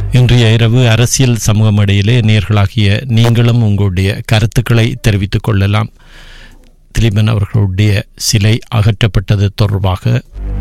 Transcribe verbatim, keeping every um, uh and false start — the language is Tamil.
இன்றைய இரவு அரசியல் சமூகம் இடையிலே நேர்களாகிய நீங்களும் உங்களுடைய கருத்துக்களை தெரிவித்துக் கொள்ளலாம். திலீபன் அவர்களுடைய சிலை அகற்றப்பட்டது தொடர்பாக